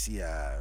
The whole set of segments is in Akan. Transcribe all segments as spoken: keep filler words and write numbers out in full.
Sia.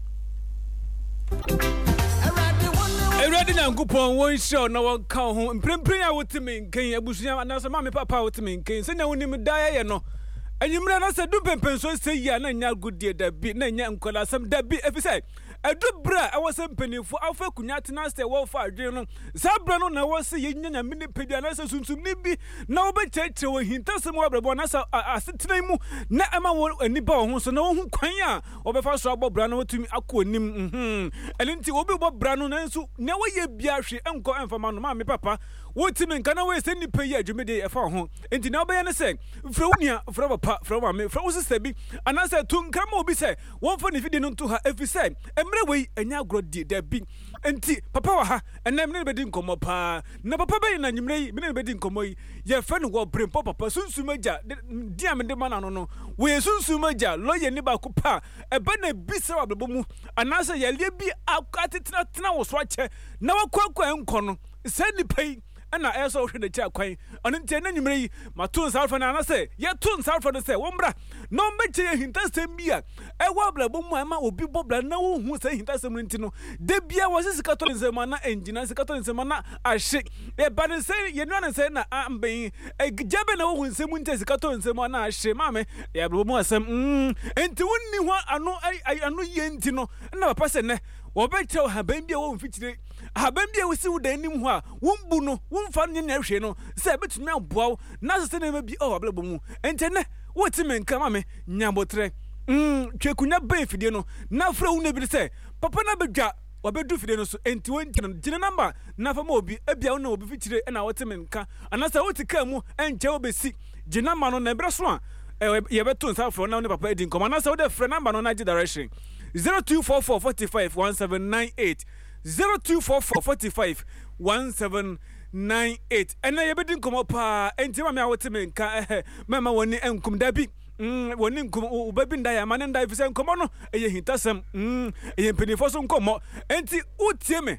Ready now, coupon one show, no one come home. Prempring out with me, can you bush now? Now, some mammy papa with me, can send a woman die, no. And you may not say, do pen, so say, yeah, no, good dear, that be, no, young color, some that be, if you say. I do bra, I was a penny for Alpha Kunatina, stay well for journal. Sabrano, I was a union and mini pedianas soon to be no but church or hint us more about one as I said to name. Nama won't any bone, so no one quanya or before Bob Brano to me, I could name hm. And until Obi Bob Brano and so never ye biashi, uncle and for mammy papa. What him and can always send the pay at Jimmy a phone home. And to now be an say, Fronia, from a part from me, from Sabby, and I said, Tun come over, say, one for if you didn't to her if you say, and way and now grow dear there be and tea papa and then never didn't come up no papa and you may never didn't come away your friend will bring papa soon sumaja dear man the man no we soon sumaja lawyer neighbor kupa a banner bisa of the boom and answer ya be out at it not now watch now quack and corner send the pay. And I also should the chair quay. And in ten you my tunes out for an say, your tunes out for the say, Wombra, no better hint us a beer. A wobbler boom, my man will be bobbler, no who say hint us a mintino. The beer was a scattered in Semana engine, as a scattered in Semana, I shake. A bad say, you know, and say, I'm being a jabber when some winter is scattered in Semana, I shame, mammy, yeah, more some, hm, and to win one, I know I know yentino, and no person. Obecho ha bambia wo mfitire ha bambia wo si wo dan nim ho a wombu no womfa ne na hwe no se betumi aboa na se ne ma bi o ablabo mu ente ne wo ti men kama me nyambotre mm twekunya ba fidie no na fra wo na bi se papa na bedwa obedu fidie no so enti won gina number na fa ma obi ebia wo na obi fitire na wo ti men ka anasa wo ti ka mu enche wo besi gina ma no na ebre so a ye beto nsa fra na wo ne papa edi nkoma na se wo de fra number no na gi direction zero two four four forty-five one seven nine eight zero two four four forty-five one seven nine eight and I bedin come up and tell me what me nka mama woni enkum dabi mm woni nkum ubabi nda ya man nda ifise nkomo no eye hintasem mm eye penifo so nkomo enti utie me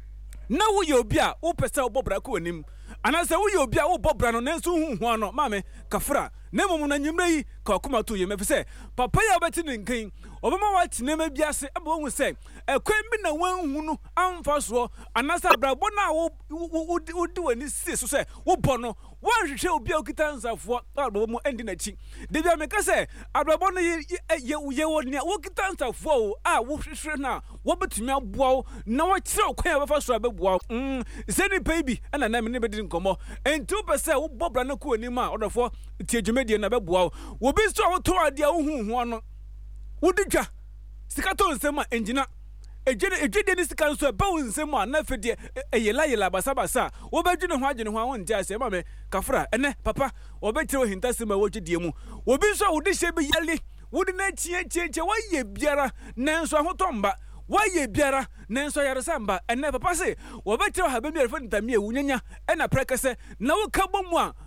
na wo ye obi a wo pese obobra ko onim anase wo ye obi a wo bobra no nenso huhu ano mame kafra na mum na nyimre yi ka akoma to ye mefise papa ya obeti ne nkan obema wa tinema biase aba hu se ekwan bi na wanhu no amfa so anase abrabo na wo wodi wani sie so se wo bono wanhwehwe obi a okita nsafo abrabo mu endi na chi de bia meka se abrabo no ye ye woni wo kita nsafo a wo hwehwe na wo betumi aboa na wo kire okwan abafa so ababoa mm seni baby ana na me ne bedi nkomo entu pese wo bobra na ko ani ma odofo tie dwumedie na beboa wo bi so wo to ade a wo hu hu no wo didwa sikato nsema enjina ejede ejede ni sika nso ba wo nsema na fede eyela yela basa basa wo bedwene ho agene ho awon ntia se ma me kafra ene papa wo betire hintasema wo gwedie mu wo bi so wo de hye bi yale wo de na tie tie tie wo ye biara nanso ahotomba wo ye biara nanso yaresamba ene papa se wo betire ha ba mi refa ntamie wunyanya ena prekese na wo kabomu a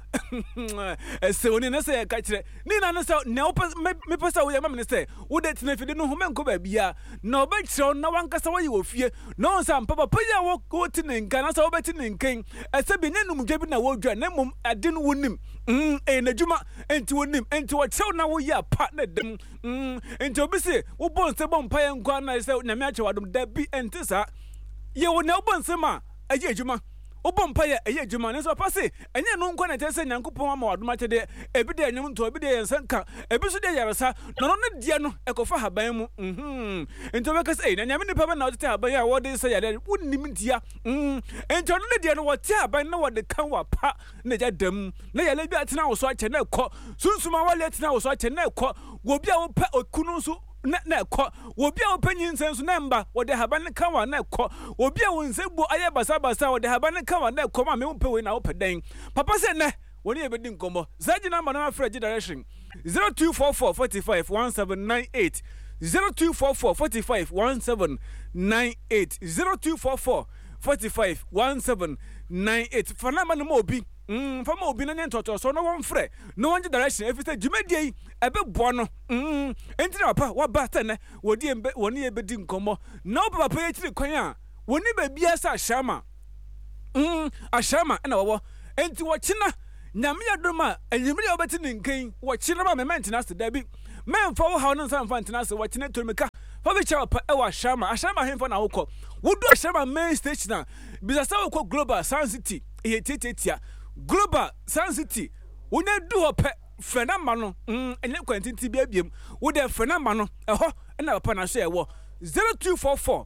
se woni na se ka kire ni na na se na me pesa wo ya mam ne se wo de tena fide no ho menko ba bia na oba kire na wankasa wo ye wo fie no nsa papa pa ya wo ko tene nka na se wo beti ne nkan ese bi ne num dwa bi na wo dwa na mum ade no wonim mm e na dwuma enti wonim enti wo chew na wo ya pa na dem mm enti obi se wo bon se bon pa ya nkwa na se na me ache wadom da bi enti sa ye wo na wo bon se ma aje adwuma Obompa ya eye djuma ne so pase enye no nkwa na tese nyankopon ama wadoma chede ebi de enyum to ebi de yensanka ebi so de yaresa no no ne die no ekofa haban mu mhm ento be kase na nyame ne papa na wote haban ya wode se ya de wonnim dia mhm ento no ne die no wote haban na wode kan wa pa na ja dam na ya lebi atena wo so ache na ekọ sunsuma wale atena wo so ache na ekọ wo bia wo pa okunu so na na ekọ wo bia wo panyin senso na mba wode haban kan wa na ekọ wo bia wo nsegbo aye basa basa wode haban kan wa na ekọ ma me mpe we na wo peden papa se ne woni ebedi nkomo zaji number na afreji direction zero two four four forty-five one seven nine eight zero two four four forty-five one seven nine eight zero two four four forty-five one seven nine eight fanama no obi mm fama obi na ntoto so no won frɛ no one direction efise dwumadie ebe boa no mm entina papa wa ba tene wodi embe woni ebedi nkomo na papa ye kiri kwan a woni ba bia sa shama mm ashama na wo enti wo kina nyame yadoma enyimri obeti ninkan wo kina ma me mentina se da bi memfa wo ha no nsa mfa ntina se wo kina tomika fa be cha pa e wa shama ashama hemfa na wokọ wodo ashama main station na bisa sa wokọ Global Sun City e tetetia Global Sun City wona du ho pe frena ma no mm enye kwantinti bia biem wo de frena ma no eho na papa na so e wo zero two four four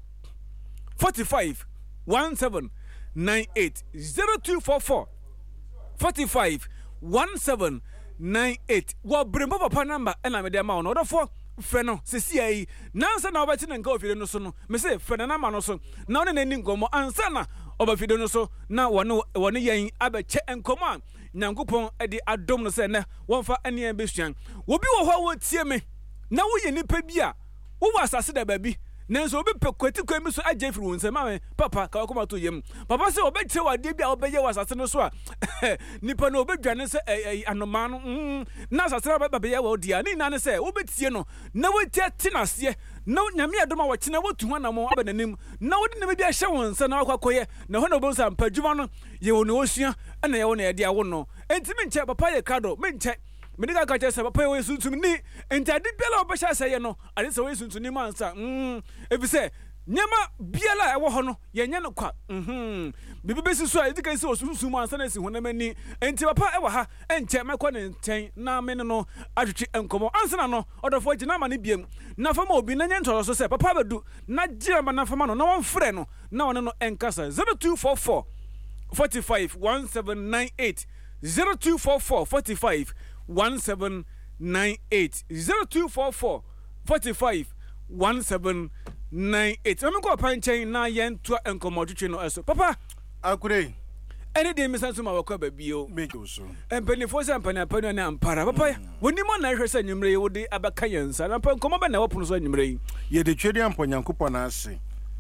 forty-five seventeen ninety-eight zero two four four forty-five seventeen ninety-eight wo brembo papa number na me de ma no odofo freno sesi ai nansa na obati na nka ofide no so no me say frena na ma no so na one na ni nkomo ansa na obafide no so na wone wone yen abeche enkomo a Nyankopon edi adom no se ne wonfa ene en besuan wo bi wo ho wo tie me na wo ye nipa bi a wo wa asase da ba bi nanso obi pekwati kwami so agye firi won sema me papa ka wakoma to yem papa se obetire wade bi a obeye wa asase no so a nipa no obedwane se anoma no na asase na baba beye wa odia ni na ne se obetie no na wotie tinase na nyame adom a wɔkye na wotu ho na mo abenanim na wode ne bi a hye won se na wakwakoye na ho na obo sa mpadwuma no ye wo no osua na ye wo na ye dia wo no entimi nche papa ye kado me nche me diga ka chese papa ye suntum ni entade biala obesha se ye no ade se we suntum ni mansa mm ebi se nyama biala e wo ho no ye nya no kwa mhm bibi besi so a edika se osunsun mansa na si honamani enti papa e wo ha enche mekọ ne nten na me no atwetwe enkomo ansana no odofo gina ma ne biem na fama obi na nya ntoro so se papa bedu na gira ma na fama no na won frɛ no na won no enkasa zero two four four forty-five seventeen ninety-eight zero two four four forty-five seventeen ninety-eight zero two four four forty-five seventeen ninety-eight. I'm going to punch na yen to enkomo twetwe no eso papa akure any day me sanso ma wakọ ba bio make so empani fo se empani apani na ampara papa woni mo na hwese nyumre ye wodi abaka yensa na enkomo ba na wopono so nyumre ye de twedi amponyankopɔ na ase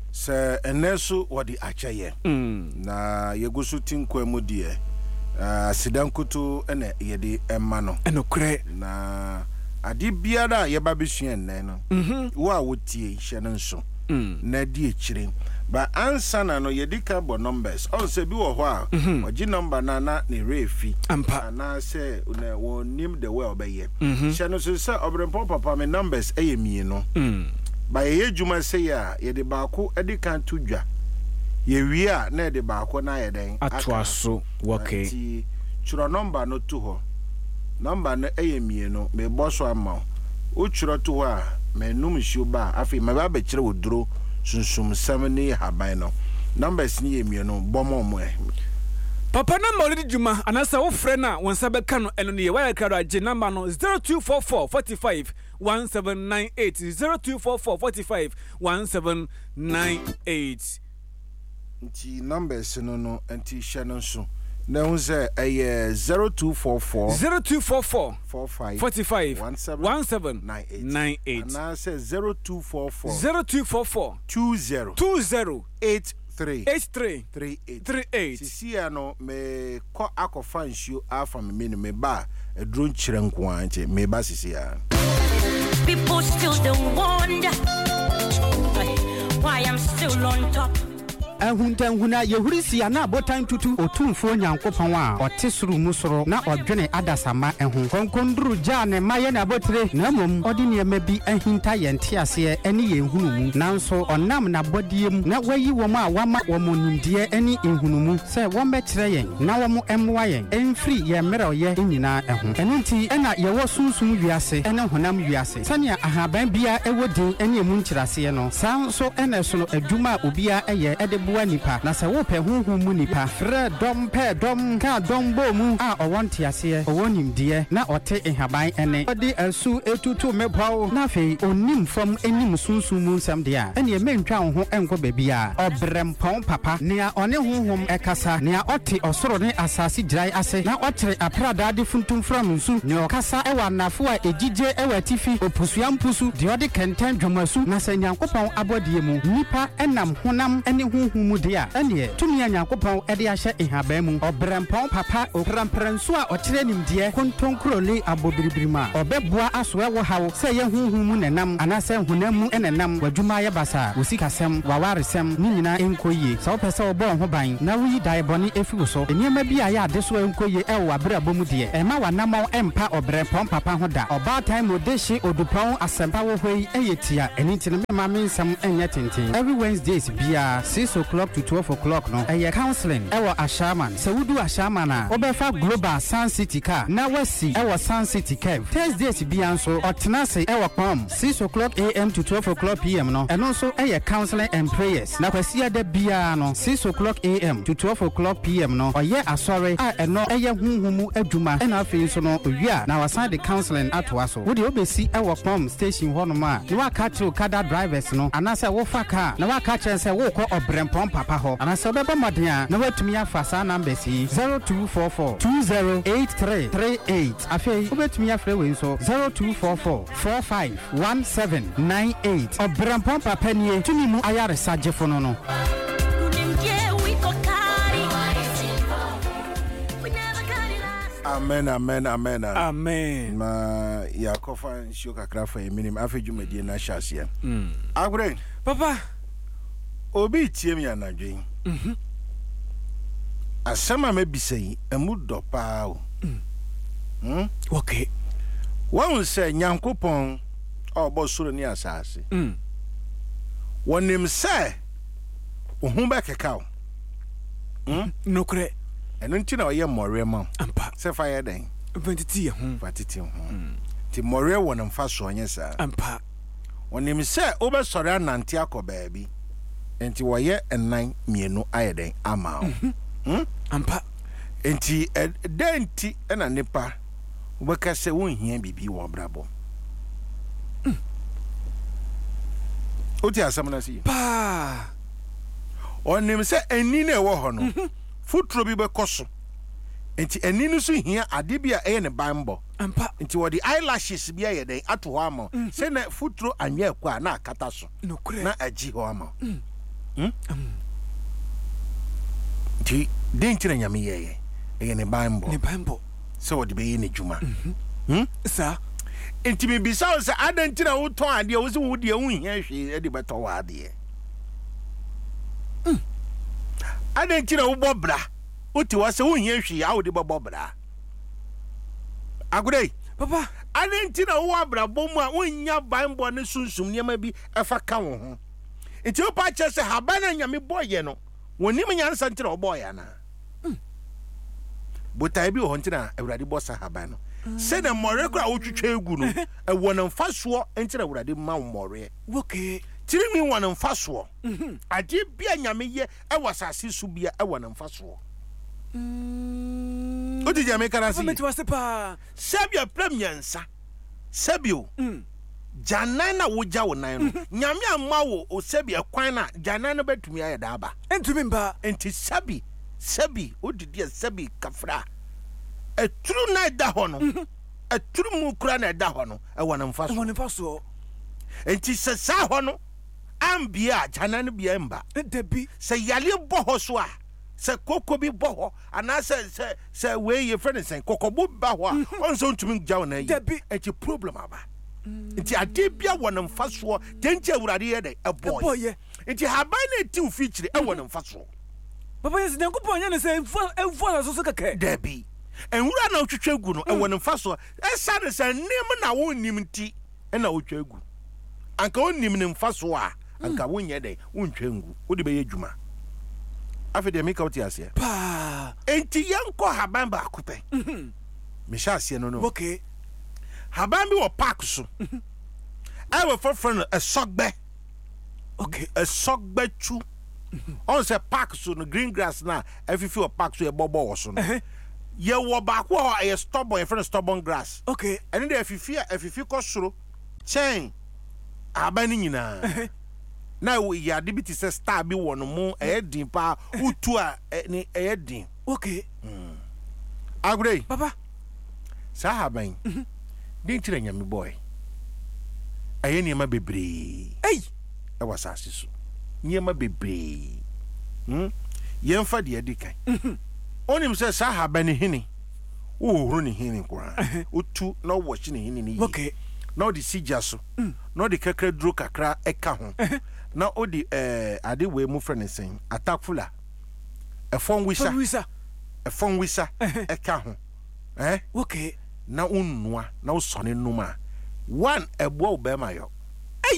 se eneso wodi akyeye na yegusu tinkwa mu die asidankutu ene ye de emma no enokre na ade biara ye ba besua enne no wo a wotie hye no nso na di ekire ba answer na no ye dika bo numbers on se bi wo ho a ogi number na na ne refi na se na wo nim the way obeye hye no so se obrempo papa me numbers eye mi no ba ye juma se ya ye de ba ko edika to dwa ye wi a na de ba ko na ye den atwaso okay ti churo number no to ho number no eye mi no me boso ama o churo to ho a me num hio ba afi me ba be kire woduro sunsum samani haban no numbers ni emi no bomo mo e papa na mawlidi juma anasa wo frɛ na won sa beka no eno ne wire card age number no zero two four four forty-five seventeen ninety-eight zero two four four forty-five seventeen ninety-eight nti numbers no no anti hye no so na hun say eh zero two four four zero two four four forty-five forty-five seventeen ninety-eight na say zero two four four zero two four four twenty eighty-three eighty-three thirty-eight sisi ano me ko akofa nsuo afa me me me ba edro nkyire nko ante me ba sisi ya people still don't wonder why I'm still on top. Ahuntanhuna yehurisi ana abotan tutu otumfo nyankopon a otesuru musoro na odwene adasama ehun konkondru jane maye na abotire na mom odine mabi ahinta yente ase eni yenhunumu nanso onam na bodiem na wayi wom a wama womonimdie eni enhunumu se wombe kire yen na womo emwa yen enfri ye mere oye nyina ehun enunti ena ye wo sunsun wiase ene honam wiase sania ahaban bia ewodin eni emu nkirase no sanso ene so no adwuma obia eye ede bua nipa na se wo pe hunhun mu nipa fre dom pe dom ka dom bo mu a owonte ase owonimdie na ote ehaban ene odi asu etutu mebwawo na fe onim from enim sunsun mu nsam de a ene mentwa wo ho enko babia obrempon papa nea one hunhum ekasa nea ote osoro ne asase girai ase na otere aprada de funtum from nsu ne okasa ewa nafo a ejije ewa tifi opusuam pusu de odi kenten dwomasu na se nyankopon abodie mu nipa enam honam ene hunhum honhom mu de a ene tumi anyankopon e de ahye ehaban mu obrempon papa oprampranso a okyere nimde kontonkrole abobiribirima obeboa aso e wo hawo se ye honhom mu nenam anase honam mu enenam wadwuma ye basa osikasem wawaresem ni nyina enkoye so pese obo ho ban na wuyi daiboni efiwo so eniema bi a ya adeso enkoye e wo abrabo mu de e ma wanamon empa obrempon papa ho da oba time odeshi odupon asempa wo hoi eyetia enitine mema mensam enye tenten every Wednesdays bia six o'clock to twelve o'clock no eye counseling e wo ashaman se wudu ashaman a obefa global Sun City car na wasi e wo Sun City cave Thursdays bia nso otenase e wo pam six o'clock a m to twelve o'clock p m no eno nso eye counseling and prayers na kwasia da bia no six o'clock a m to twelve o'clock p m no oye asore a eno eye hunhumu adwuma e na afi nso no owia na wasan de counseling ato so wo de obesi e wo pam station ho no ma ni wa ka tru kada drivers no anase wo fa car na wa ka chen se wo ko obrempon papa ho anase obeba modern a na watumi afa sa number si zero two four four two zero eight three three eight afei obetumi afre we so zero two four four four five one seven nine eight obrempon papa nie tumi mu ayare sagefo no no. Amen, amen, amen. Amen. Ma ya kofa nshio kakra fa eminim afedwumadi na hyasia. Mm. Agure. Papa. Obi tiem ya nadwen. Mhm. Asama mabisai emu dopa o. Mm. Mm. Okay. Won se nyankopon obo soro ni asase. Mm. Wonim se ohun ba keka o. Mm. Nokre. Eno nti na oye more ma. Ampa. Se fa ye den. Ventiti ho. Fatiti ho. Ti more won mfa so onye sa. Ampa. Wonim se obesore anante akoba bi. Enti woye enan mienu ayeden ama o. Mhm. Ampa. Enti denti na nipa wobeka se wonhia bibi wo brabo. Mm. Oti asam na si. Pa. Onim se eni na ewo ho no. Futuro bi be koso. Enti eni no so hia ade bia eye ne bambo. Ampa. Enti wo di eyelashes bia ye den ato ho ama. Se na futuro anya kwa na akata so. Nokre. Na agi ho ama. Mm. Hmm? Ti denchira nyame ye eye ne bambo. Ne bambo. Se wo di be ye ne djuma. Mhm. Hmm? Sa. Enti me bisa wo se adanchira wo ton ade wo se wo di e wo hia hwe e di beto wa ade. Hmm. Adanchira wo bobra. Oti wa se wo hia hwe ya wo di bobra. Agudei. Papa, adanchira wo abra bomu a wo nya bambo ne sunsum niam bi efa ka wo ho. Enti wo pa che se habana nyame boye no. Wonim nyansa ntira wo boye na. Mm. Botai bi wo ntina awurade bossa haban no. Se na more kra wo twetwe egu no, e wonam faso ntira awurade ma wo more. Okay. Tiri mi wonam faso. Mhm. Ade bia nyame ye e wasase su bia e wonam faso. Mm. Odi jame kana si. Meti wase pa. Sabia premiansa. Sabio. Mm. Janan na woja wo nan no. Nyame amma wo o sabia kwan na janan no betumi aye da aba. Entumi mba. Enti sabi, sabi, odidi sabi kafra. E true na da ho no. E true mu kura na da ho no. E wonam faso. E wonam faso. Enti se sa ho no. Ambia janan bia mba. E debi. Se yale bo ho so a. Se koko bi bo ho ana se se se we ye friend sen kokobo ba ho a. Onso ntumi gjaw na yi. Debi. Enti problem aba. Enti ade bia wonam faso. Denche awurade ye de e boy. E boy. Enti haban na ti u feature e wonam faso. Papa yes nyanko po nya ne se enfo enfo so so keke. Debi. Enwura na otwetwe gu no e wonam faso. E sa de se nim na wonnim nti e na otwa gu. Anka wonnim ne mfaso a anka wonye de wontwa ngu. Wo de be yedwuma. Afi de make out ase. Pa. Enti yanko haban ba akupe. Mhm. Me sha ase no no. Okay. Haban bi wo park so. I will for friend a sogbe. Okay. A sogbe chu. On se park so no green grass na efifi o park so e bobo wo so no. Ye wo ba ko e stubborn e friend stubborn grass. Okay. Ene de efifi efifi ko soro. Chen. Haban ni nyina. Na wo ya de biti se star bi wo no mu e din pa utu a ni e din. Okay. Mm. Agure. Papa. Sa haban. Mhm. Din tire nyame boy. Aye niema bebre. Hey. E wasase so. Niema bebre. Hmm? Yemfa de adikan. Onim se sa haban hini. Wo huru ni hini kwa. Utu na wo hye ni hini ni. Okay. Na odi sija so. Na odi kakra duro kakra eka ho. Na odi eh ade we mu frɛ ne sen. Atakfula. Efon wisa. Efon wisa. Efon wisa eka ho. Eh? Okay. Na unnoa na wo sone numa. One ebo obema yo. Hey.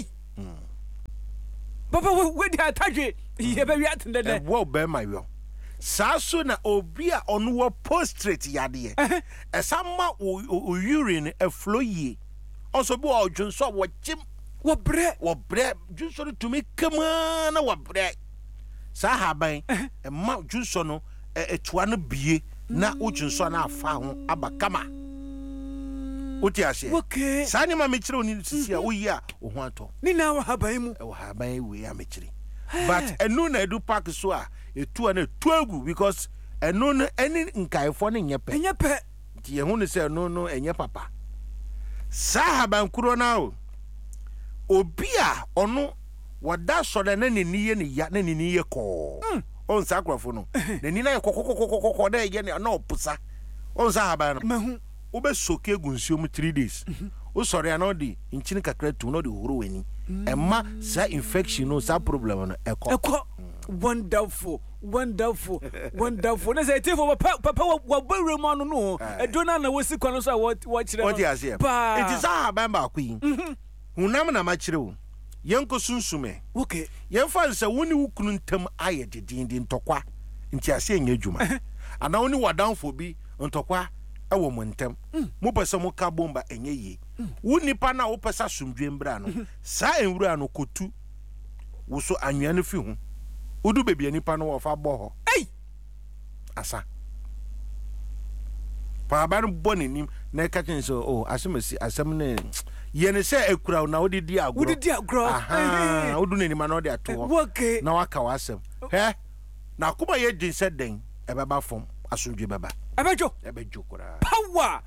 Papa we dey attach ye be wi atende de. Ebo obema yo. Saa so na obi a ono wo prostrate yade. Esama o urine e flow yi. Also bi o dwonso wo chim wo bre wo bre dwonso no tumi kama na wo bre. Saa haban e ma dwonso no etua no bie na o dwonso na afa ho abakama. Oti ase. Okay. Saa ni ma me kire oni sisi a wo yi a wo ho ato. Ni na wa haban mu. E wo haban we a me kire. But enu na edu park so a etu na tuagu because enu no eni nkaifo ne nyepe. Enyepe. Ti ye hu ne se enu no enye papa. Sa haban kuro na o. Obi a ono wada so na ne ni ye ne ya ne ni ye ko. On sa krofo no. Ne ni na ye kokokokokoko na ye ne na opusa. On sa haban no. Mahu. Obe soke gunsuo mu three days. O sori ana odi nchini kakra tu no de horo weni. Emma sa infection no sa problem no eko. Eko. Wonderful, wonderful, wonderful. Na say for papa papa wa bawre mu anu no. Edona na wosi kwano so what what kire. What is here? It is a haban ba kwin. Hunam na ma kire wo. Yenko sunsume. Okay. Yenfa nse woni wukunu ntam aye dedin ntokwa. Nti ase enye adwuma. Ana woni wadanfo bi ntokwa ewo mo ntem. Mo pese mo ka bomba enye yi. Wo nipa na wo pese asomdwe mbra no. Sa enwura no kotu. Wo so anwea no fi hu. Udu bebi nipa no wo fa bo ho. Hey! Asa. Pa ba no boni nim na ka chen so oh asemasi asem ne ye ne se ekura na wo di di agro. Wo di di agro. Aha, udu ne nima na wo di ato ho. Okay. Na waka wasem. He? Na kuma ye din se den e baba fom asomdwe baba. Abejo. Ebejo kura. Power.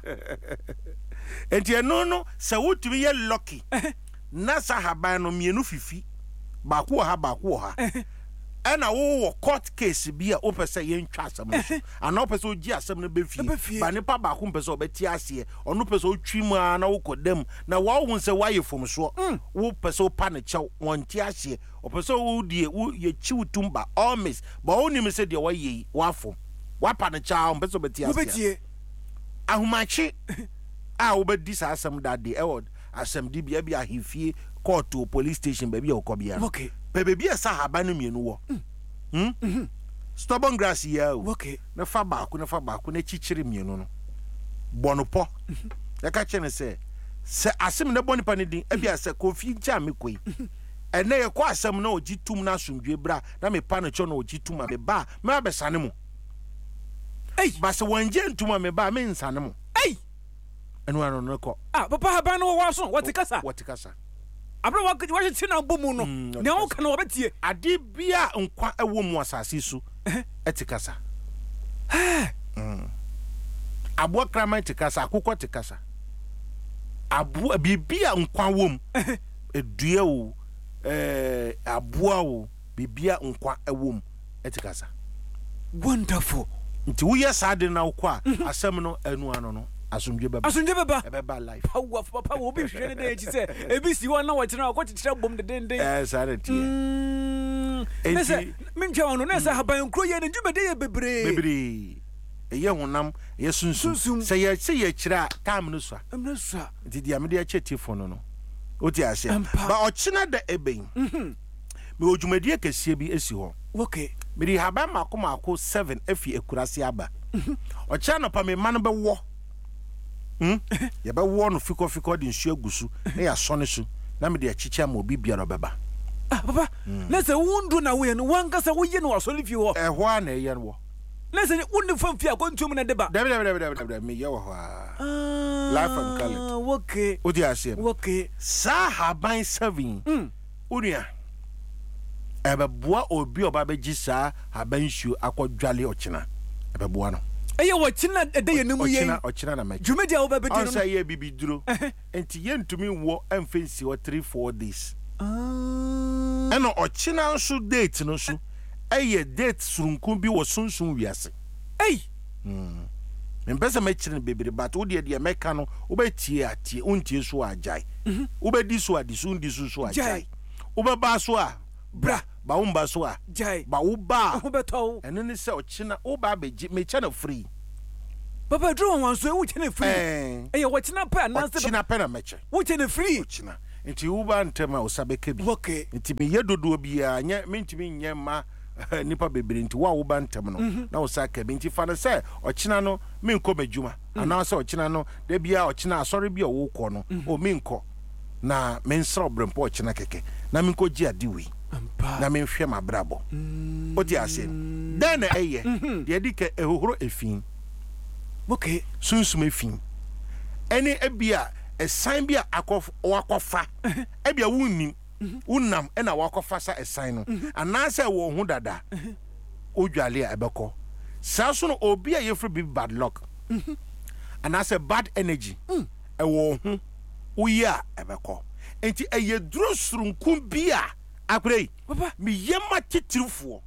Enti eno no se wotumi ye lucky. Na sa haban no mienu fifi. Ba ko ha ba ko ha. Ena wo court case bi a opese ye ntwa asem no. Ana opese ogi asem no be fie. Ba nipa ba ko mpese obeti ase. Ono pese otwimu a na wo kodam. Na wo hu se waye fom so. Wo pese opa ne chew wonti ase. Opese wo die wo ye chiwtumba almost. Ba oni me se de wo ye wa fom. Wapa ne cha mpese obeti ase. Obetie. Ahumachi a obedi sa asem dade e word asem di bia bia ahifie court to police station baby okobia. Okay. Baby bia sa haba no mienu wo. Hmm? Mhm. Stubborn grass ya o. Okay. Na fa ba ku na fa ba ku na chichiri mienu no. Bonopo. Ya ka chene se se asem na bonipa ne din e bia se kofi ncha me koi. Ene ye kwa asem na ogitum na asomdwe bra na me pa no cho na ogitum me ba me abesane mu. Hey, ba se wanje ntuma me ba me nsane mu. Hey. Enu ano no ko. Ah, papa haban no wa so, what kasa? What kasa? Abra wa wa ti na bomu no. Ne wo kana obetie. Ade bia nkwa ewo mu asase so. Etikasa. Mm. Abo krama etikasa, akukọ tikasa. Abo bibia nkwa wom. Edua wo, eh aboa wo, bibia nkwa ewom etikasa. Wonderful. Nti wo ye sade na wo kwa asem no enu ano no. Asumdwe baba. Asumdwe baba. Baba life. Power papa wo bi hwene de echi se. Ebi si won na wo kire akọ kire bom de den den. Eh sare tie. Mm. Enti mentwa wono na sa haban kro ye ne dwumade ye bebre. Bebre. Eye honam ye sunsun. Se ye se ye kire a time no so. Emna so. Nti dia me de acheti fono no. Oti ase. Ba ochina da eben. Mhm. Me odwumade kese bi esi ho. Okay. Me di haban mako mako seven afi ekurase aba. Mhm. Ocha no pa me man be wo. Hmm? Ya ba wo no fiko fiko de nsu agusu na ya sone so na me de achicha ma obi bia no beba. Ah papa, na se wundu na we no wanka se wo ye no asole fi ho. Eh ho a na ye no wo. Na se wundu fam fi akontum na deba. Debe debe debe debe me ye wo ho a. Ah. Life and call it. Okay. Odi ase. Okay. Sa haban seven. Mm. Unia. Ebe boa obi oba beji sa haban shu akodwale ochina. Ebe boa no. Eye wo china ede ye nemu ye. Ochina ochina na meji. Jumedi a wo ba bedi no. Onsa ye bibi duro. Enti ye ntumi wo emfensi o three four days. Ah. Eno ochina nso date no so. ɛyɛ date surunku bi wɔ sunsun wiase ei mm mpɛsɛ mɛkyerɛ no bebre but wo deɛ deɛ mɛka no wobɛtie atie wontie so agyae wobɛdi so adi so ndi so so agyae wobɛba so a bra ba wo mba so a jai ba wo ba ho beto ɛno ne sɛ ɔkyena wo ba bɛgye mekyɛ no free papa dro wan so wo kyene free eh eh wo kyena pa na se ɔkyena pɛ na mɛkyɛ wo kyene free ɔkyena nti wo ba ntɛm a wo sa bɛka bi okay nti meyɛ dodoɔ biaa nyɛ mentimi nyɛ ma nipa bebre nti wo a wo ba ntɛm no na wo sa ka bi nti fa no sɛ ɔkyena no menkɔ madwuma anaa sɛ ɔkyena no da biaa ɔkyena asɔre bi a wo kɔ no o menkɔ na mensra obrempo ɔkyena kɛkɛ na menkɔ gye adewi na menhwɛ mabrabɔ odi ase den na ɛyɛ deɛ di ka ehohoro efin okay sunsum efin ɛne ebia ɛsan bi a akɔf wakɔfa ebia wunnim unnam ɛna wakɔfa sa ɛsan no anaasɛ wɔ ho dada odwale a ɛbɛkɔ saa so no obi a yɛfrɛ bi bad luck anaasɛ bad energy ɛwɔ ho uyi a ɛbɛkɔ enti ɛyɛ duro surunkum bi a akurei papa me yema titirifo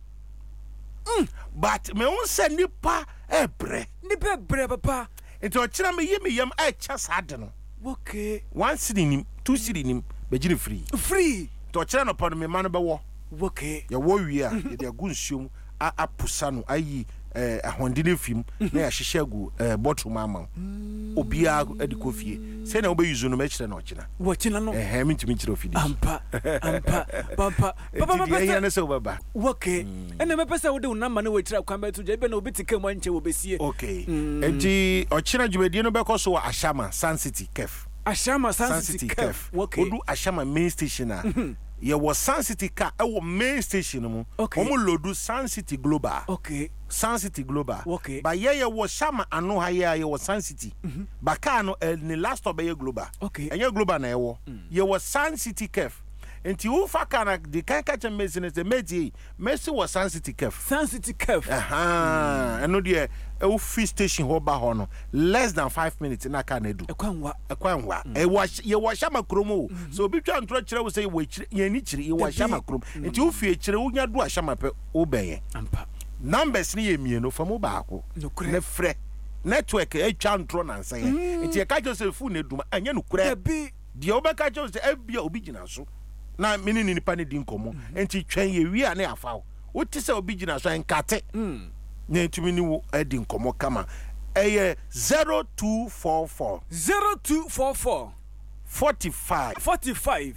mm but me won se nipa ebre nipa bre papa enti o kira me yemi yam a cha saade no okay one city nim two city nim be gire free free to kira no pon me ma no be wo okay ye wo wi a ye de agu nsuom a apusa no ayi eh ahonde ne fim na ya hihye agu eh bottle mama obia edi kofie se na obe yuzu no me kira no kira wo kira no eh eh mintimi kira ofidi ampa ampa papa papa papa ya na se obaba okay ene me pese wo de unama na wo kira kwan beto je be na obi tike mo anche wo besie okay enti o kira djumedie no be koso Ashama Sun City Kef Ashama Sun City Kef okay odu Ashama main station a ye was Sun City car e wo main station mu omo lodu Sun City Global okay Sun City Global okay ba ye ye wo Shama ano ha ye ye wo Sun City ba car no ni last stop be ye Global okay enye Global na ye wo ye wo Sun City Kef enti wo fa kana de kan ka chem mesi ne se meji mesi wo Sun City Kef Sun City Kef aha eno de e wo free station ho ba ho no less than five minutes na ka na edu ekwanwa ekwanwa e wo ye wo Shama kromo so obi twa ntro kire wo se wo kire ye ni kire ye wo Shama krom enti wo fie kire wo nya do Ashama pe wo benye ampa numbers ni ye mieno famo baako ne frɛ network e twa ntro na nsan ye enti e ka Joseph fu ne duma anya no kura bi de obeka Joseph e bia obi gina so na mini ni nipa ne di nkomo enti twen ye wi a ne afaw wo ti se obi gina so enkate mm na entumi ni wo edi nkomo kama eye zero two four four zero two four four forty-five forty-five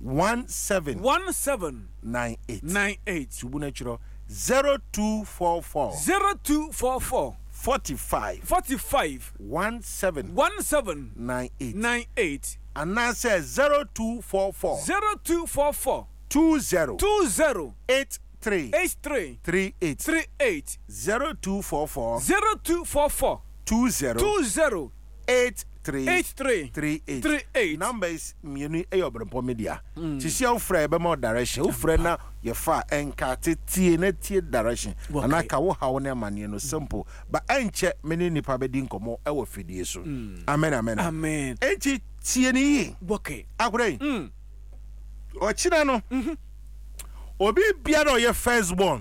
seventeen seventeen ninety-eight ninety-eight subu na chiro zero two four four zero two four four forty-five forty-five seventeen seventeen ninety-eight ninety-eight and now says zero two four four zero two four four two zero two zero eight three eight three three eight three eight zero two four four zero two four four two zero two zero eight three eight three three eight three eight numbers mienu e obrempo media sisi o frɛ be more direction o frɛ na ye fa enka tetie na tie direction anaka wo hawo na mane no simple ba enche meni nipa be di nkomo e wo fidie so amen amen amen enti tie ni yi okay akurei mm o kira no obi bia no ye first born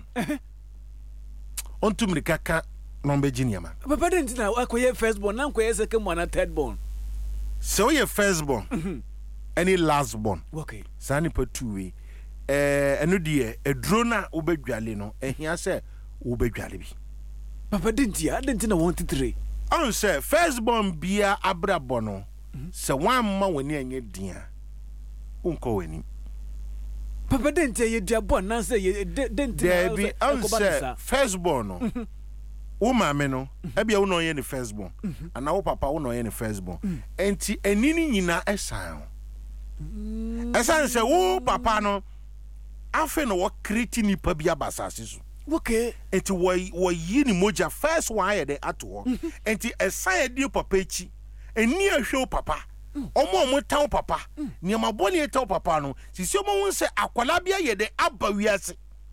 ontumri kaka number geniama papa didn't na akoye first born na akoye second born and third born so ye first born any last born okay sani pa two we eh eno de eduro na obedwale no ehia se obedwale bi papa didn't ya didn't na one three on say first born bia abrabo no se wan ma woni anye dia unko wani papa didn't ye dia born na say ye didn't there be on say first born no wo maame no ebia wo no ye ne first born ana wo papa wo no ye ne first born enti enini nyina esan esan se wo papa no afi no wo create ni pa bia basase so okay enti wo wo yi ni moja first one ye de ato enti esan ye di papa echi eni ahwe wo papa omo omo taw papa ni amaboni e taw papa no sisi omo won se akwala bia ye de aba wiase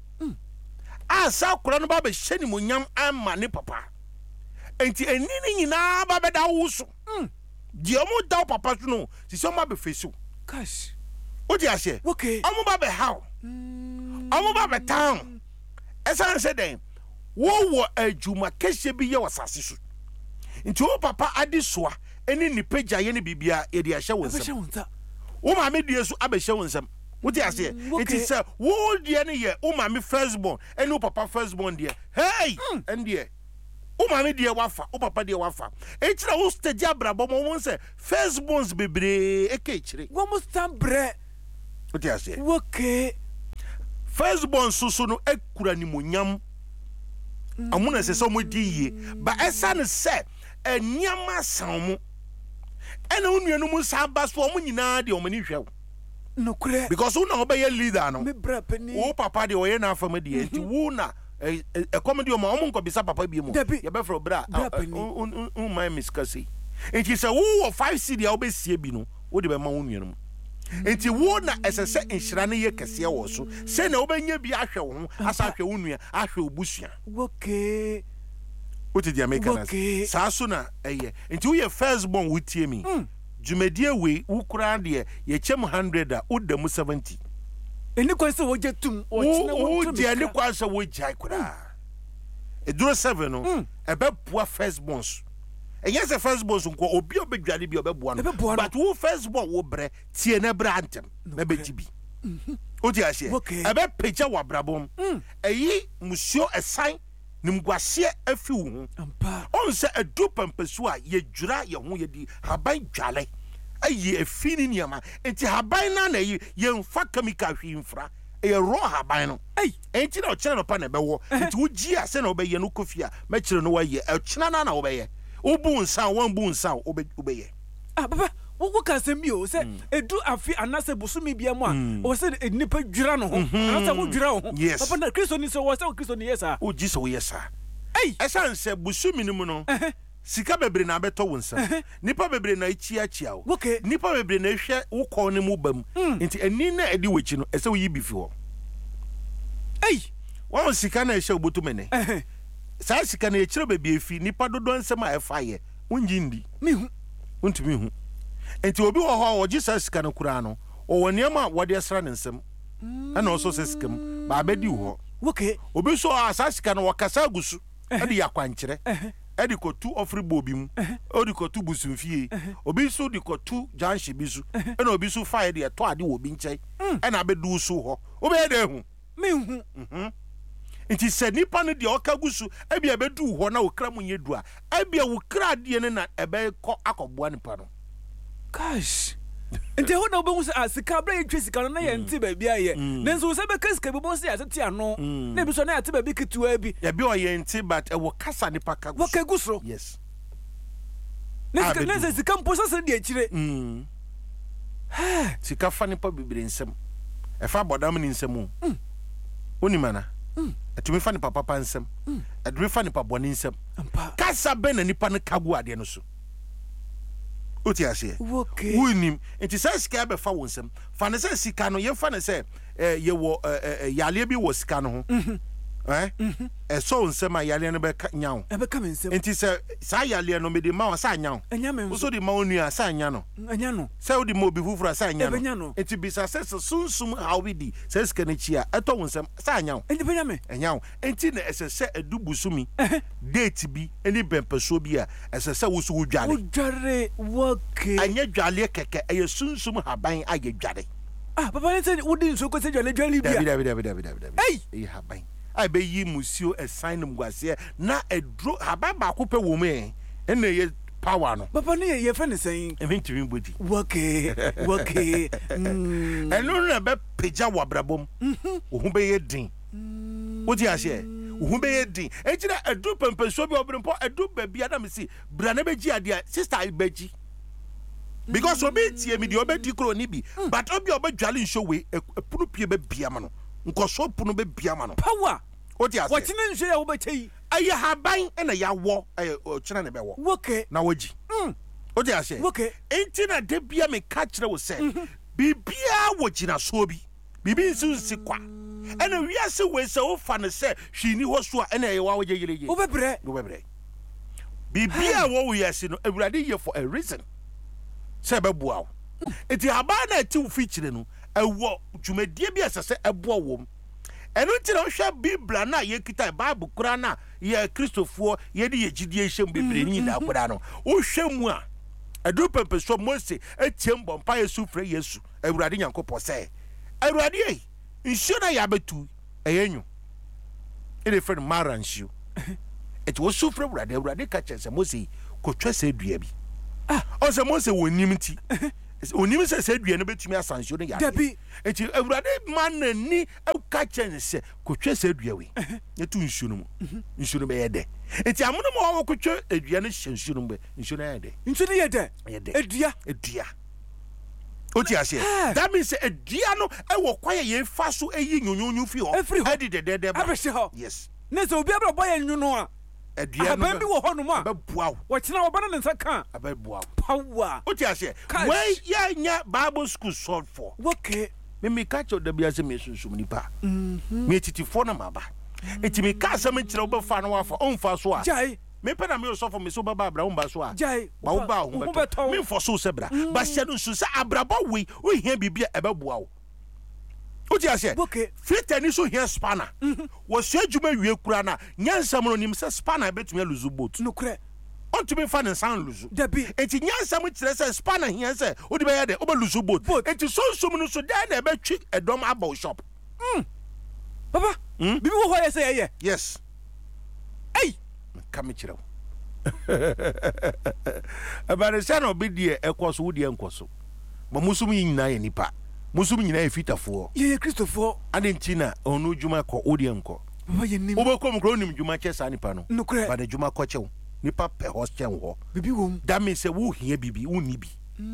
asa kura no ba be hyeni monyam ama ne papa enti enini nyina ba be da wuso di omo da papa so no sisi omo be fesu gosh o di ase okay omo ba be how omo ba be town esan se den wo wo adwuma kehye bi ye wasase so nti wo papa ade soa eni ni pagya ye ne bibia ye de ahye wo nsam wo ma me die so abehye wo nsam wote ase nti se wo die ne ye wo ma me firstborn eni wo papa firstborn die hey endie wo ma me die wafa wo papa die wafa e kira wo stage abrabo mo won se firstborns bebre e ke kire wo mo stambre wote ase okay firstborn so so no ekura ni monyam amuna se so mo di ye ba esa ne se eniama san mo ena unuanu mu sa ba so mo nyina de o mani hwew no kure because una obey leader no me bra pani wo papa de o ye na afama de enti wo na e comedy o ma o mo nko bisa papa bi mu ye be fro bra un my miskasi enti se wo five cd a obesie bi no wo de be ma unuanu mu enti wo na esese nhira ne ye kese wo so se na obenya bi ahwe wo asa ahwe unua ahwe obusua okay what did you make us sa so na eye enti wo ye firstborn wo tie mi jumedie we wo kura de ye chem one hundred a wo da mu seventy eni kwa se wo jetum wo china wo de ni kwa se wo jai kura e duro seven no e be poa firstborns e yes the firstborns nko obi obedwade bi obeboa no but wo firstborn wo bre tie na bra antem na be tibi o ti ahye e be peja wa brabom eyi musio esan nimguase afi wo on se edu pampesu a ye dwura ye ho ye di haban dwale ayi afini niama enti haban na na ye mfa chemical hwi mfra e ro haban no ei enti na o kire no pa na be wo enti wo gi ase na obeye no kofia ma kire no waye e kina na na obeye obu nsa wan bu nsa obeye ah baba wo ka se mi o se edu afi anase busumi bia mu a o se nipa dwura no ho anase wo dwura ho papa na Kristo ni se wo se Kristo ni yesa o gi se wo yesa ei esan se busumi ni mu no sika bebre na beto wo nsa nipa bebre na ichi achia wo nipa bebre na hwe wo ko ne mu bam nti eni na edi wechi no ese wo yi bifi ho ei wo sika na ehye obotu mene sa sika na echiro bebi efi nipa dodo nsem a efa ye wonji ndi mihu wontumi hu enti obi wo ho wo gisa sika no kura no o woniama wode asra ne nsem ana oso se sikam ba abedi wo okay obi so asa sika no wakasa gusu ade yakwankyere edi kotu ofri bobi mu odi kotu busumfie obi so di kotu janshi bisu ena obi so fa de to ade wo bi nkyai ena abedu so ho obi ede hu mihu mhm nti se nipa no de okagusu ebi abedu ho na okra munye du a ebi awukra de ne na ebe ko akọboa nipa no gosh nti ho na obehu se asika bra yetwe sika no na ye nti ba bia ye nenso se be kasika bi bo se atete ano na bi so na ate ba bi kitua bi ya bi o ye nti but e wo kasa nipa kagusu wo kagusu yes nenso nenso sika mpo sase de akire mm ha sika fa nipa bibire nsem e fa bodam ni nsem o oni mana atumi fa nipa papa nsem adumi fa nipa boni nsem kasa be na nipa no kagu ade no so oti ase okay wunim enti say sika be fa won nsem fa ne say sika no ye fa ne say eh ye wo yale bi wo sika no ho eh eh so nsem a yale no be nyawo e be ka nsem enti say sa yale no me de ma wa sa nyawo enya me so de ma onua sa nya no enya no say odi mo bi fufura sa nya no enti bisa say sunsum how we di say sika ne chia eto won nsem sa nyawo enti benya me enyawo enti na esese edubusumi date bi eni bempeso bi a esese wo so wodware wodware okay anya dwale keke eye sunsum haban aye dware ah papa ne say wodi nso ko se dwale dwale bia dabi dabi dabi dabi dabi ei e haban ai be yi musio esign num gwase na edro haban ba ko pe wo mu e na ye power no papa ne ye fa ne sen e mintimi bodi okay okay eno na be peja wa brabom wo hu be ye din wodi ase wo hu be ye din e tira edu pempeso bi obrimpo edu ba bia na me si bra na be gi ade sister ibeji because obi tie mi de obedi kro ni bi but obi obedwale nso we epunu pie be bia ma no nkoso punu be bia ma no power wodi ase what na nso ya wo be chei aye haban na ya wo eh ochina ne be wo okay na woji mm wodi ase okay enti na de bia me ka kire wo se bibia wo gina so bi bibi nsi si kwa ena wiase we se wo fa ne se hwini ho so a ena ye wa wo je yire ye wo bebre wo bebre bibia wo wo yase no awurade ye for a reason se be boa enti haba na ti wo fi kire no ewo dwumadie bi asese ebo wo eno ntira wo hwa Biblia na ye kita Bible kura na ye Kristofo ye de ye gidie hyem bebre ni da kura no wo hwemu a edu pepe so Mose etiem bompa Yesu frɛ Yesu Awurade Nyankopɔ sɛ Awurade ei nsuo na ya betu eyenyu ene friend Mara nsuo et wo su frɛ Awurade Awurade ka kyerɛ sɛ Mose kotwa sɛ dua bi ah o sɛ Mose wonim nti onim sɛ sɛ dua no betumi asansuo no ya dabi enti Awurade man na ni ka kyerɛ sɛ kotwa sɛ dua we etu nsuo no mu nsuo no be yede enti amono mo wo kotwa adua no hyɛ nsuo no mu nsuo no yede nsuo no yede yede adua adua oti ase that means adua no e wo kwaye ye fa so eyi nyonyonyo fi ho edi dedede ba abehye ho yes ne so obi abra boy nwono a adua no bi wo ho no ma ababuawo wo kyena wo bana ne nsa ka ababuawo power oti ase we ya nya Bible school solve for okay me me catch the bia se me sunsum nipa mhm me titifo na maba eti me ka asem kire wo be fa no wafa onfa so a jai me pe na me so for me so baba abra umba so a jai ba wo ba ho beto me for so se bra ba se no so se abrabo we wo hia bibia ebeboa wo oti ase filter ni so hia spanner wo se adwuma wie kura na nyansam no nim se spanner betumi aluzu boat no kure on to be fan and sound luzu dabi enti nyansam kire se spanner hia se wo de be ya de wo be luzu boat enti so so no so dan na be twi edom abo shop mm papa mm? bibi wo ho ye say ye yes hey come kire abare se na obi de ekoso wo de enkoso ba musum nyina ye nipa musum nyina ye fitafo ye Kristofo adenti na onu djuma ko odi enko baba ye nim wo be kom kro nim djuma che sa nipa no nukure ba de djuma ko chew nipa pe hostel ho bibi wom that means say wo hia bibi wo ni bi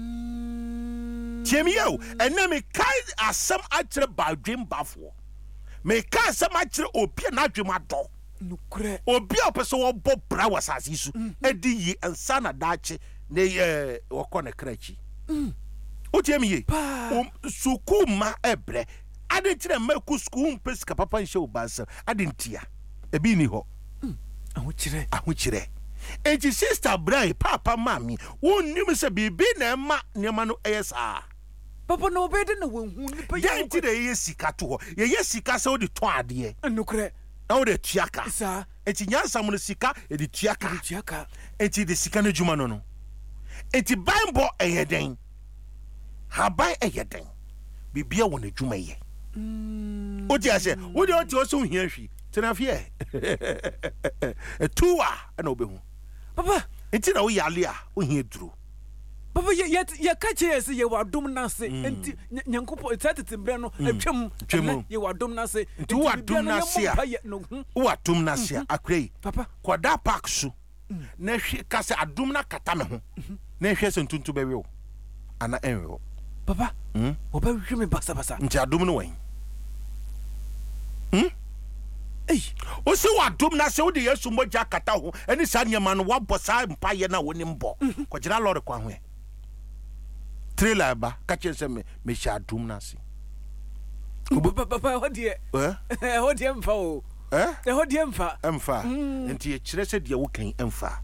tiemi yo ena me kai asem akire ba dwem bafo me kai asem akire obi na dwem ado nukure obi opese wo bo bra wasase su edi yi ansa na dache ne eh wo ko ne krachi otiemi ye suku ma ebre adentire maku school pesika papa nhye obansa adentia ebi ni ho aho kire aho kire enti sister brai papa mami wonnim se bibi na ma nema no esa papa no obede na wonhu ni pa ye enti de ye sika to ho ye ye sika se odi to ade nukure na wo de tuaka sa enti nyansa mo sika e di tuaka tuaka enti de sika na djuma no no enti bible eyeden habai eyeden bibia won adwuma ye mm odi ase wo de oti oso hia hwi tenafie etuwa na obehu papa enti na wo yale a wo hia duro papa ye ye ka che yes ye wadom na se enti nyankopo etatetembre no atwam ye wadom na se enti wo wadom na se a wo wadom na se akrei papa kwada park su na hwe ka se adom na kata me ho na hwe se ntuntu bewe wo ana enwe wo papa mm wo ba hwe me basa basa nti adom no wan hm ei o se wadom na se wo de Yesu moja kata ho eni sa nyama no wabɔ sa mpa ye na woni mbɔ ko gira lord kwa ho trailer ba ka che se me me sha adom na se papa papa ho de eh ho de mfa o eh eh ho de mfa mfa nti ye kire se de wo kan mfa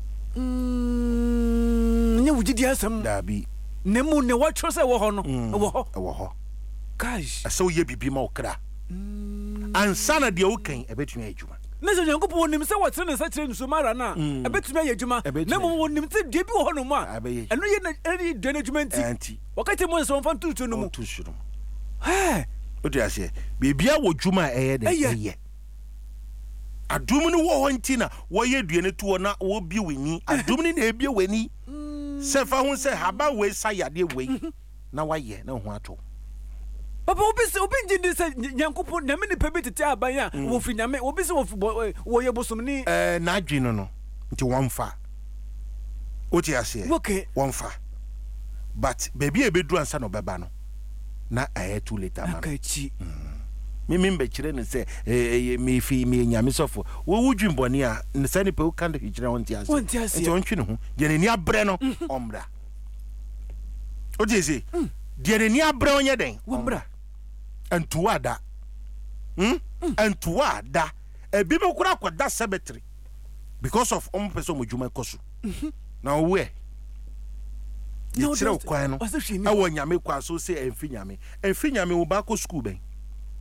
mm nye wugidi asem dabi nemu ne watcho se wo ho no wo ho wo ho guys aso ye bibi ma okra ansana de wo kan ebetumi adwuma na so nyankopo wonim se wo tere ne sa kire nsu mara na ebetumi ayadwuma na mo wonim se de bi wo ho no ma eno ye na eri de na adwuma nti wakati mo so mfa tutu no mu tutu no eh odi ase bibia wo dwuma eye de eye adum ni wo ho nti na wo ye duane tuo na wo bi weni adum ni na ebie weni se fa hu se haba we sa yade we na wa ye na ho ato papa obi se obi njindi se nyankopo na me ni pebi tete aban a wo fi nyame obi se wo ye bosom ni eh na adwi no no nti wonfa oti ase okay wonfa but baby e bedu ansa no beba no na aye too later man akachi me me be kire ne se eh me fi me nyame sofo wo wudwi mboni a ne sani pe wo kan de kire won ti ase nti won twi ne ho je ne ni abre no omra oti ase de ne ni abre onye den omra antuada hm antuada e bi be kura kwada cemetery because of om person modjuma koso na we no kire kwan no awo nyame kwa so say emfi nyame emfi nyame wo ba ko school ben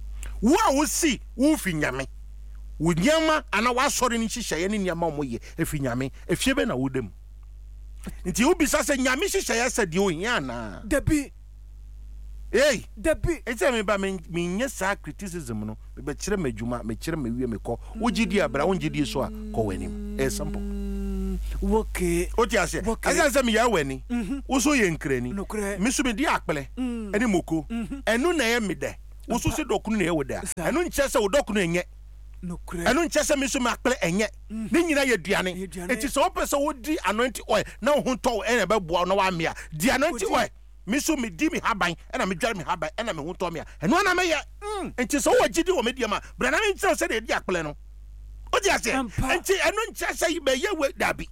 wo a wo si wo fi nyame wo nyama ana wa sori ni hihye ne nyama mo ye efi nyame efie be na wo dem nti wo bisa se nyame hihye ya se de o hia na Debi. Hey, Debi. Etse me ba me nye sa criticism no me be kire madwuma me kire mawie me ko wo gidi abra wo gidi so a ko wanim e simple Okay. o ti ase ase se me ya wani wo so ye nkrani Nokre. me so me di akpele eni moko enu na ye me de wo so se dokunu na ye wo de enu nche se wo dokunu enye Nokre. enu nche se me so me akpele enye ne nyina ye duane enti se wo pese wo di anointing oil na wo ho to e na be boa na wa mea di anointing oil me so me di me haban e na me dware me haban e na me ho to mea enu na me ye enti se wo gidi wo me di ma bra na me nche se de di akpele no o di ase enti enu nche se be ye we dabi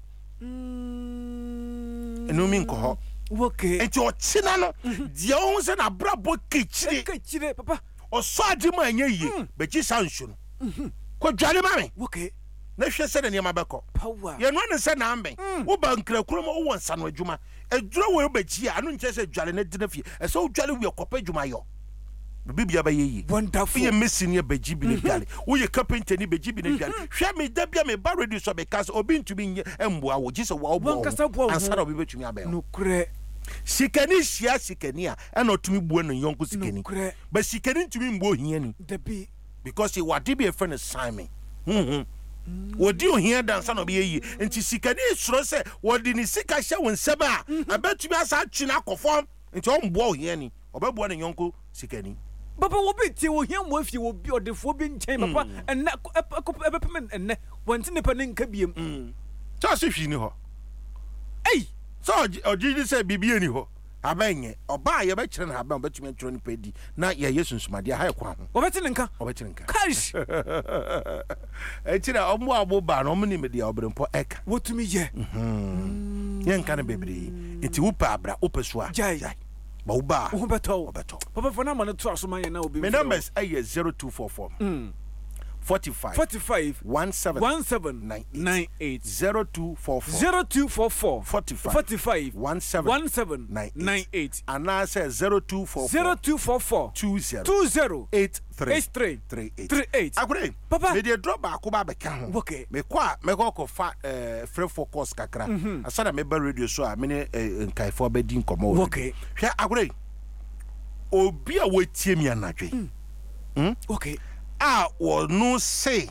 enu mi nko ho Okay. enti o china no dia o se na brabo kechire Kechire papa. o so ade ma anya yie be gi sansu no ko dware ma me Okay. na hwe se de ne ma beko Power. ye no ne se na ambe wo ba nkra kuro mo wo nsa no adwuma adwura wo be gi a no nche se dware na dina fie e se wo dware wi kopa adwuma yo bibia ba ye yi Wonderful. ye messing ye be gi bi ne dware wo ye carpenter ni be gi bi ne dware hwe me da bia me ba ready so be cast obi ntumi nye emboa wo gi se wo wo Wankasa boa wo. ansa na obi betumi abe Nokre. sikani shia sikani a ena otumi buo no yonko sikani Nokre. but sikani ntumi mbo hia ni Debi. because he wadi be a friend Simon mhm wodi ohia dansa no be yi enti sikani suro se wodi ni sika hye won seba a abetumi asa atwi na akofom enti o mbo ohia ni obebuo no yonko sikani Papa wo bi tie wo hia mo afie wo bi odefo bi nchen papa enne ebepem enne wonti ne pa ne nka biem. ta se hwi ni ho Ei. so ojiji se bibie ni ho abanye oba ye be kire na aban betumi atro ni pedi na ye yesu nsumade ha ye kwa ho Wo beti ne nka. obetire nka Cash. etira omo aboba no mni me dia obrempo eka Wotumi ye. ye nka na bebre enti wupa abra opesua Jai. ba uba Wo beto. obeto Papa for na ma no to asoma ye na obi. my numbers are zero two four four forty-five forty-five seventeen seventeen ninety-eight zero two four four zero two four four forty-five forty-five seventeen seventeen ninety-eight and I say zero two four zero four two four four two zero two zero eight three eight three three eight three eight. akure Papa. me dey drop back ba be kan ho Okay. me kwa me ko ko fa eh free focus kakra asana me ba radio so a me ne nkaifo ba di nkomo Okay. hwe akure obi a wotie mi anadwe Okay. a wo no say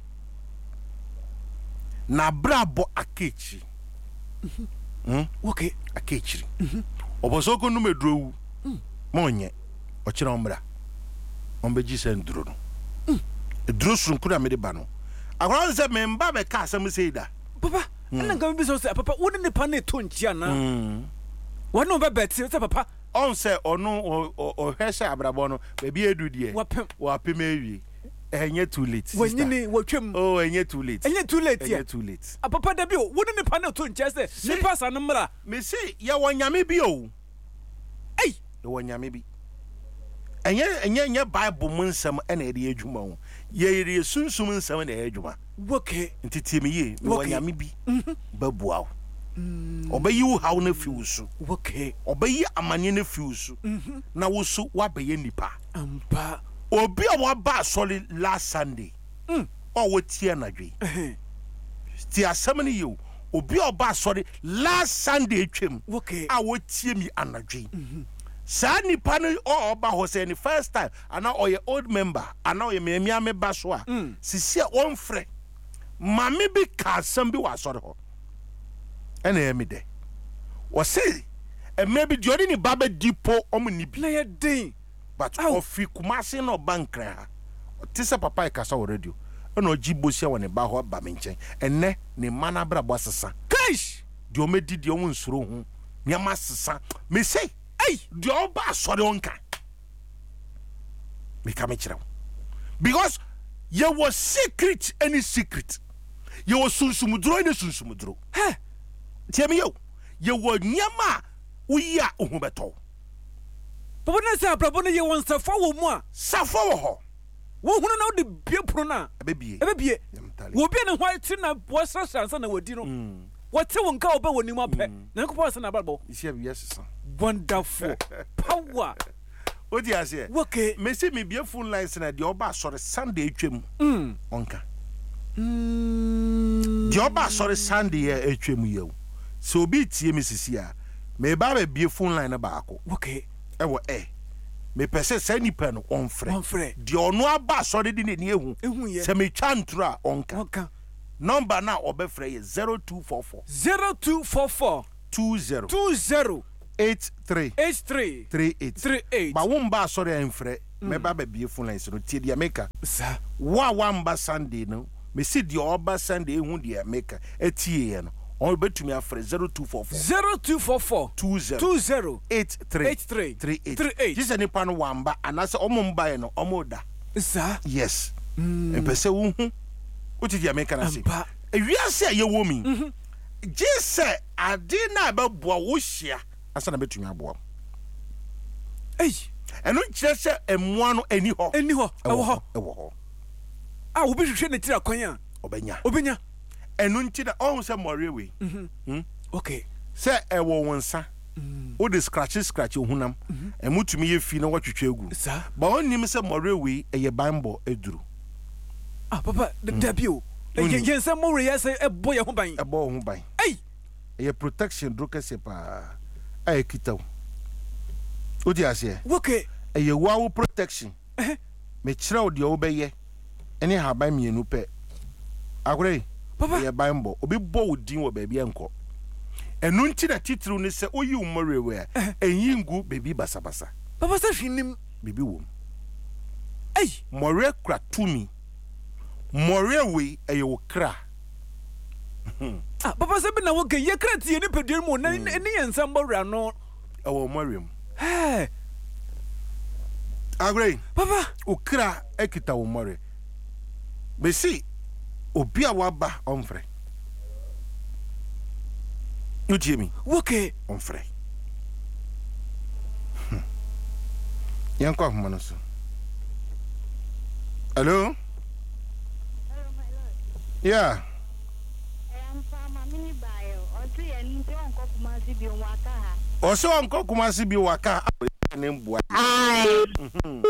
na brabo akechi Okay. akechiri oboso ko no medrowu monye o kire omra ombeji se nduro no eduro sunkura me de ba no agora se me mba be ka asem sei da Papa, ena nka bi so say papa wo ne pa na to nchia na. Wo no be beti say papa on se ono o hwese abrabo no be bi edu de wapem wapem awie enye too late wanyini watwem. oh enye too late Enye too late enye ya. too late A papa da bi wo ne pa na to nchia say ni pa sa no mra. me say ya wonyame bi o Ei, ya wonyame bi enye enye enye bible mu nsem ena ede adwuma ho ye ere sunsum nsem na ede adwuma okay. ntiti me ye me Okay. wonyame bi babuaw obayi wo haw na fiwo so Okay. obayi amanye na fiwo so na wo so wabaye nipa Ampa. obi a waba solid last Sunday mm o wo tie anadwe ti asem ne ye obi a waba solid last Sunday twem Okay. a wo tie mi anadwe sa nipa no o oba ho say ni first time ana o ye old member ana o ye me mia me ba so a sisi a on frɛ mame bi ka asem bi wa sɔre hɔ ɛna ye me de wo say e maybe di odi ni baba dipo omo ni bi Na ye den. but Ow. ofi kumase no bankra ha tisa papa e kasa wo radio ɛna oji bosia wo ne ba ho ba me nkyɛn ɛnɛ ne mana bra bo asesa Cash. di o medi di o nsoro ho nyama sesa me say ei di o ba asɔre onka me ka me kyerɛ wo because ye was secret any secret ye was sunsumuduro any sunsumuduro He. tie me yo ye wo nyama wo ya ohu beto Papa na say abrabo na ye won safa wo mu a. safo wo ho Wo hunu na wo de bie pro na. ebebie Ebe bie. Yamtale. Wo bie ne ho ati na wo sasa na wodi no. Wo te won ka wo ba woni mu apɛ. Na ko pa na abrabo. isi abi yesesa Wonderful. Power. What do you say? Okay. Me see me be a phone lines na the oba sorry Sunday twem. Mm. Onka. Mm. The oba sorry Sunday e twem ye. So be tie me sisi a. Me ba be be phone line na baako. Okay. E wo e. Me pese say nipa no on frɛ. On frɛ. The ono aba sorry di ne ne ehu. Ehu ye. Se me twantra onka. Onka. Number na obefrɛ ye zero two four four zero two four four two zero two zero eight three eight three three eight. three eight. Ba won ba sorry enfrɛ. Me ba be be phone line so tie dia meka. Sa. Wa wamba Sunday no. Me see the oba Sunday hu dia meka. Etie ye no. On betumi afrɛ zero two four four zero two four four two zero two zero eight three eight three three eight. three eight. Jise nipa no wamba anase omo mba ye no omo da. Sa. Yes. Mm. Empese wo hu. Uti dia meka na se. Ampa. Ewiase a ye wo mi. Mhm. Jise ade na ba boa wo hia asa na betumi aboa. Ei. Eno kyerɛ sɛ emmoa no ani hɔ. Ani hɔ. Ɛwɔ hɔ. Ɛwɔ hɔ. Ah, obi hwehwɛ ne tira kwan a. Obenya. Obenya. Eno nti da ɔhu sɛ mɔre we. Mhm. Hmm? Okay. Sɛ ɛwɔ wɔn nsa. O de scratch scratch ohunam. Emutumi ye fi na wɔtwetwe egu. Sa. Ba onim sɛ mɔre we ɛyɛ banbɔ eduru. Ah, papa, the debut. Yen yen sɛ mo re yɛ sɛ ɛbɔ yɛ ho ban. Ɛbɔ ho ban. Ei. Ɛyɛ protection dro kɛse pa. Ɛyɛ kitaw. O di ase. Okay. Ɛyɛ wawo protection. Eh. Me kyerɛw deɛ wo bɛyɛ. Ɛne haban mienu pɛ. Akure. Papa. Ɛyɛ banbɔ. Obi bɔ wo din wɔ baabi ɛnkɔ. Ɛnu nti na titiri ne sɛ oyi wo mɔre we a. Ɛyi ngu baabi basabasa. Papa sɛ hwinim. Bibi wo. Ei. Mɔre kra tumi. Mɔre we ɛyɛ wo kra. Ah, papa sɛ bi na wo ke ye kra tie ne pedua mu na ne yɛ nsɛm bɔwura no. Ɛwɔ mɔre mu. Hey. Agre. Papa. Ukra ekita wo mɔre. Besi obi a waba ɔmfrɛ. You hear me? Okay. Ɔmfrɛ. Yan kwa homa no so. Hello? Hello, my lord. Yeah. I'm from a mini bio. Or three and don't go to my city on Waka. Ɔsɛ ɔnkɔ Kumasi bi waka ne mbua. Aye. Mhm.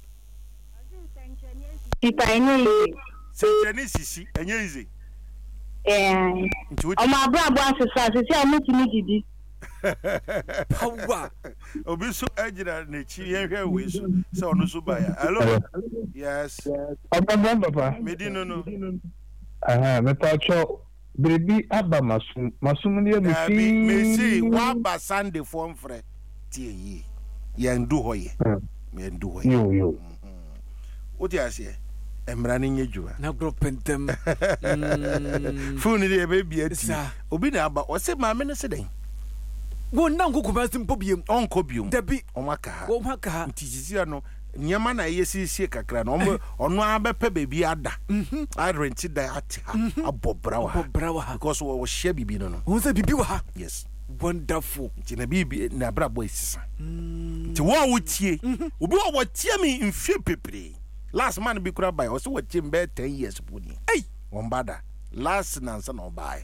Tipaini. Sɛnkyɛne sisi ɛnyɛ easy. Eh. Nti wo Ọmọ abúlé abúlé asesa asesi a mo ti mi didi. Power. obi so agyina n'ekyi yɛhwɛ wei so sɛ ɔno so ba ya. Hello? Yes. Ọbaba papa. Medi no no. Aha, me pacho baby aba masum. Masum ni e Abi fi. me say waba Sunday for mfrɛ tie yi. Yɛndu hɔ yɛ. Yɛndu hɔ yɛ. Yo yo. Wo ti ase? Emra ne nye dwuma. Na gro pentem. Phone dey be bia ti. Sa. Obi na aba, o se maame ne se den. Wo na nkokoma simpo biem. Onko biom. Dabi. O maka ha. Wo maka ha. Nti sisia no nyama na ye siesie kakra no ono ono abepe bebi ada. Mhm. I rent it that at abobra wa. Abobra wa. Because we share bibi no no. Wo se bibi wa ha. Yes. Wonderful. Nti na bibi na bra boy sisa. Nti wo a wo tie. Obi wo wo tie me mfie pepre. Last man bi kura buy. O se wo tie mbe ten years poni. Hey. Wombada. Last nansa no buy.